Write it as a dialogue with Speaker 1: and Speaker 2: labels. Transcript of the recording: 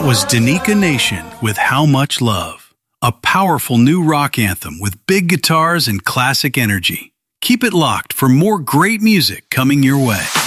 Speaker 1: Was Danica Nation with How Much Love, a powerful new rock anthem with big guitars and classic energy. Keep it locked for more great music coming your way.